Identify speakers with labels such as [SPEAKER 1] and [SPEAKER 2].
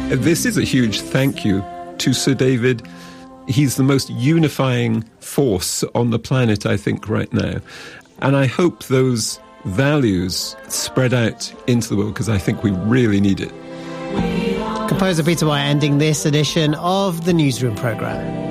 [SPEAKER 1] This is a huge thank you to Sir David. He's the most unifying force on the planet, I think, right now. And I hope those values spread out into the world, because I think we really need it.
[SPEAKER 2] Composer Peter White ending this edition of the Newsroom programme.